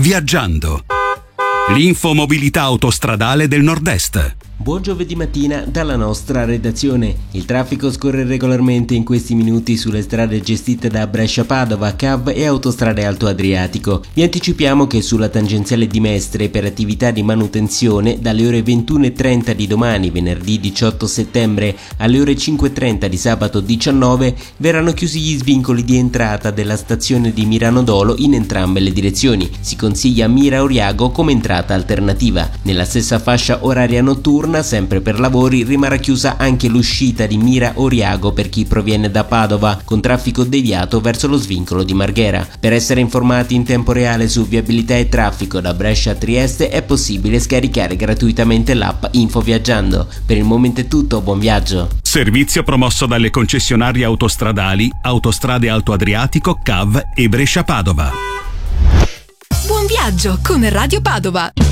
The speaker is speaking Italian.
Viaggiando. L'infomobilità autostradale del Nord-Est. Buon giovedì mattina dalla nostra redazione. Il traffico scorre regolarmente in questi minuti sulle strade gestite da Brescia-Padova, CAV e Autostrade Alto Adriatico. Vi anticipiamo che sulla tangenziale di Mestre, per attività di manutenzione, dalle ore 21:30 di domani, venerdì 18 settembre, alle ore 5:30 di sabato 19, verranno chiusi gli svincoli di entrata della stazione di Mirano Dolo in entrambe le direzioni. Si consiglia Mira Oriago come entrata alternativa. Nella stessa fascia oraria notturna, sempre per lavori, rimarrà chiusa anche l'uscita di Mira Oriago per chi proviene da Padova, con traffico deviato verso lo svincolo di Marghera. Per essere informati in tempo reale su viabilità e traffico da Brescia a Trieste è possibile scaricare gratuitamente l'app Info Viaggiando. Per il momento è tutto, buon viaggio. Servizio promosso dalle concessionarie autostradali Autostrade Alto Adriatico, CAV e Brescia-Padova. Buon viaggio con Radio Padova.